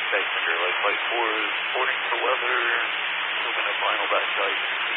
Messenger, like Flight 4 is reporting for weather, moving to final back guidance.